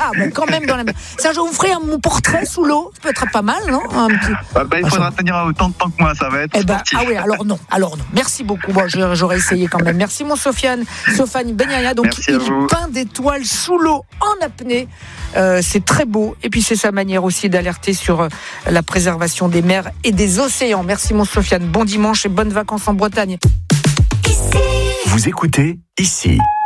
Ah, bon, quand même dans la mer. Ça, je vous ferai mon portrait sous l'eau. Ça peut être pas mal, non? Un petit... Il faudra tenir autant de temps que moi, ça va être sportif. Ah oui, alors non. Merci beaucoup. Bon, j'aurais essayé quand même. Merci mon Sofiane Benyaya. Donc il peint des toiles sous l'eau en apnée. C'est très beau. Et puis c'est sa manière aussi d'alerter sur la préservation des mers et des océans. Merci mon Sofiane. Bon dimanche et bonnes vacances en Bretagne. Vous écoutez ici.